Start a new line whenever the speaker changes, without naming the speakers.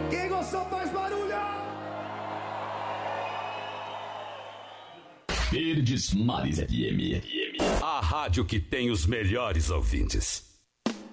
Quem gostou faz barulho!
Verdes Mares FM.
A rádio que tem os melhores ouvintes.